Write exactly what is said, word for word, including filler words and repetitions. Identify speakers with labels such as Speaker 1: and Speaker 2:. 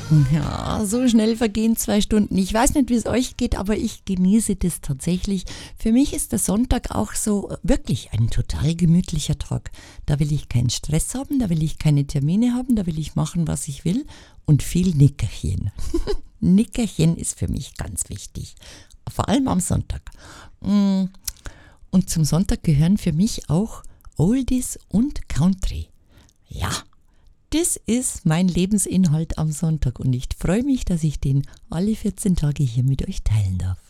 Speaker 1: Ja, so schnell vergehen zwei Stunden. Ich weiß nicht, wie es euch geht, aber ich genieße das tatsächlich. Für mich ist der Sonntag auch so wirklich ein total gemütlicher Tag. Da will ich keinen Stress haben, da will ich keine Termine haben, da will ich machen, was ich will und viel Nickerchen. Nickerchen ist für mich ganz wichtig, vor allem am Sonntag. Und zum Sonntag gehören für mich auch Oldies und Country. Ja. Das ist mein Lebensinhalt am Sonntag und ich freue mich, dass ich den alle vierzehn Tage hier mit euch teilen darf.